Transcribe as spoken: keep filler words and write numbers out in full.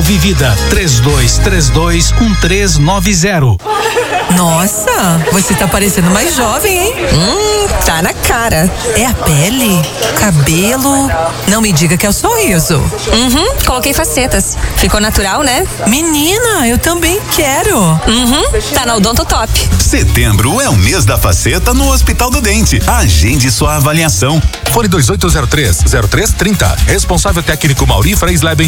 Vive Vida, três dois três dois, um três nove zero. Nossa, você tá parecendo mais jovem, hein? Hum, tá na cara. É a pele? Cabelo? Não me diga que é o sorriso. Uhum, coloquei facetas. Ficou natural, né? Menina, eu também quero. Uhum, tá na Odontotop. Setembro é o mês da faceta no Hospital do Dente. Agende sua avaliação. Fone dois oito zero três, zero três trinta. Responsável técnico Mauri Freisleben